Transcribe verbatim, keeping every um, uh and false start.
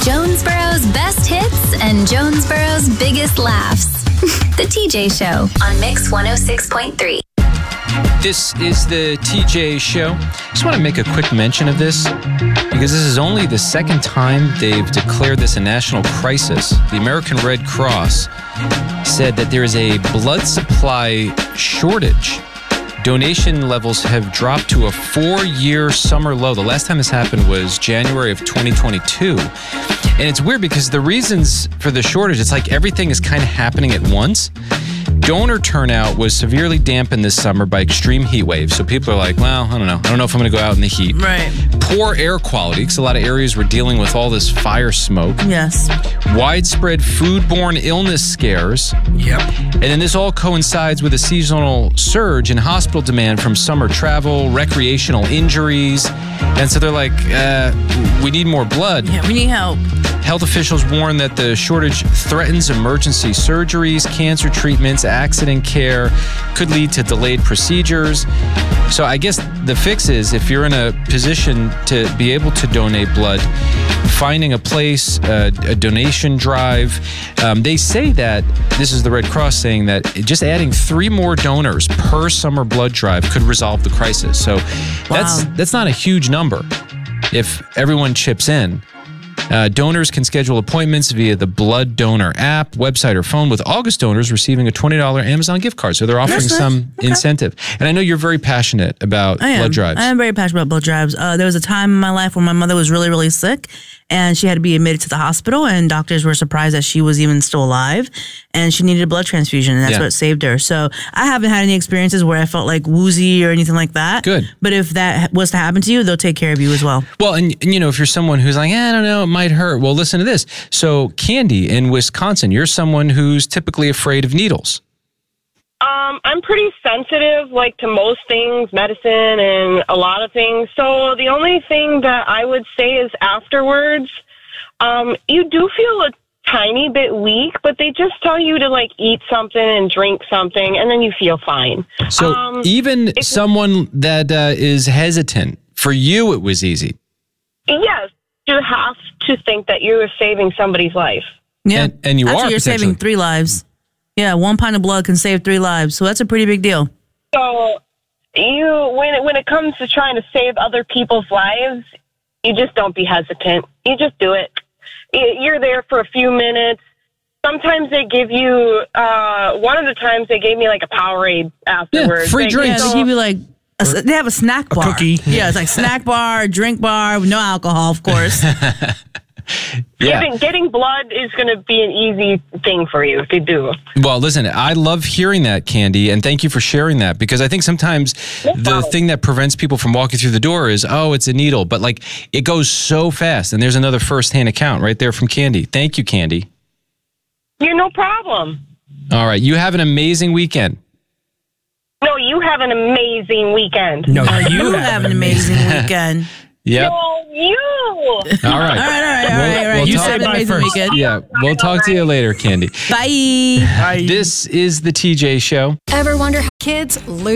Jonesboro's best hits and Jonesboro's biggest laughs. The T J Show on Mix one oh six point three. This is the T J Show. Just want to make a quick mention of this because this is only the second time they've declared this a national crisis. The American Red Cross said that there is a blood supply shortage. Donation levels have dropped to a four-year summer low. The last time this happened was January of twenty twenty-two. And it's weird because the reasons for the shortage, it's like everything is kind of happening at once. Donor turnout was severely dampened this summer by extreme heat waves. So people are like, well, I don't know. I don't know if I'm going to go out in the heat. Right. Poor air quality, because a lot of areas were dealing with all this fire smoke. Yes. Widespread foodborne illness scares. Yep. And then this all coincides with a seasonal surge in hospital demand from summer travel, recreational injuries. And so they're like, uh, we need more blood. Yeah, we need help. Health officials warn that the shortage threatens emergency surgeries, cancer treatments, accident care, could lead to delayed procedures. So I guess the fix is, if you're in a position to be able to donate blood, finding a place, uh, a donation drive. Um, they say that, this is the Red Cross saying that just adding three more donors per summer blood drive could resolve the crisis. So that's Wow. that's not a huge number if everyone chips in. Uh, donors can schedule appointments via the Blood Donor app, website, or phone, with August donors receiving a twenty dollars Amazon gift card. So they're offering That's nice. some Okay. incentive. And I know you're very passionate about I am. blood drives. I am very passionate about blood drives. Uh, there was a time in my life when my mother was really, really sick, and she had to be admitted to the hospital, and doctors were surprised that she was even still alive, and she needed a blood transfusion, and that's Yeah. what saved her. So I haven't had any experiences where I felt like woozy or anything like that. Good. But if that was to happen to you, they'll take care of you as well. Well, and, and you know, if you're someone who's like, eh, I don't know, it might hurt. Well, listen to this. So, Candy, in Wisconsin, you're someone who's typically afraid of needles. Um, I'm pretty sensitive, like, to most things, medicine and a lot of things. So the only thing that I would say is afterwards, um, you do feel a tiny bit weak, but they just tell you to, like, eat something and drink something, and then you feel fine. So Um, even someone that uh, is hesitant, for you, it was easy. Yes, you have to think that you're saving somebody's life. Yeah. And- and you Actually, are you're saving potentially. three lives. Yeah, one pint of blood can save three lives. So that's a pretty big deal. So you, when it, when it comes to trying to save other people's lives, you just don't be hesitant. You just do it. Y- You're there for a few minutes. Sometimes they give you, uh, one of the times they gave me like a Powerade afterwards. free They- drinks. Yeah, they give you like, a, they have a snack bar. cookie. Yeah, it's like snack bar, drink bar, with no alcohol, of course. Yeah. Getting, getting blood is going to be an easy thing for you if you do. Well, listen, I love hearing that, Candy, and thank you for sharing that, because I think sometimes the problem. thing that prevents people from walking through the door is, oh, it's a needle. But, like, it goes so fast, and there's another firsthand account right there from Candy. Thank you, Candy. You're no problem. All right. You have an amazing weekend. No, you have an amazing weekend. No, Uh, you you have an amazing weekend. Yep. No, you. All right. All right, all right, all right, all right. we'll You talk- have an bye amazing first. weekend. Yeah, we'll talk to you later, Candy. Bye. Bye. This is the T J Show. Ever wonder how kids lose